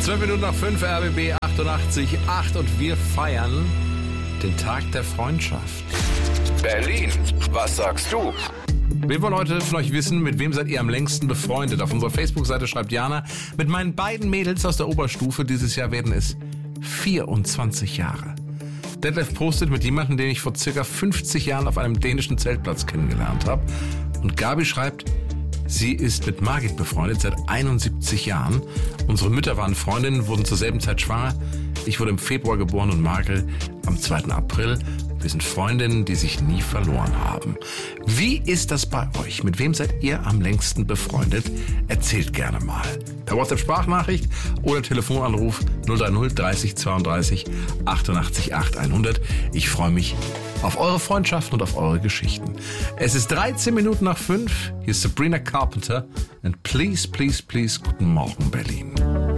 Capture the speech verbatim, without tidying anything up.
zwölf Minuten nach fünf, R B B achtundachtzig Komma acht und wir feiern den Tag der Freundschaft. Berlin, was sagst du? Wir wollen heute von euch wissen, mit wem seid ihr am längsten befreundet? Auf unserer Facebook-Seite schreibt Jana, mit meinen beiden Mädels aus der Oberstufe dieses Jahr werden es vierundzwanzig Jahre. Detlef postet mit jemandem, den ich vor circa fünfzig Jahren auf einem dänischen Zeltplatz kennengelernt habe. Und Gabi schreibt, sie ist mit Margit befreundet seit einundsiebzig Jahren. Unsere Mütter waren Freundinnen, wurden zur selben Zeit schwanger. Ich wurde im Februar geboren und Margit am zweiten April. Wir sind Freundinnen, die sich nie verloren haben. Wie ist das bei euch? Mit wem seid ihr am längsten befreundet? Erzählt gerne mal. Per WhatsApp-Sprachnachricht oder Telefonanruf null drei null dreißig zweiunddreißig achtundachtzig acht hundert. Ich freue mich auf eure Freundschaften und auf eure Geschichten. Es ist dreizehn Minuten nach fünf. Hier ist Sabrina Carpenter. Und please, please, please, guten Morgen, Berlin.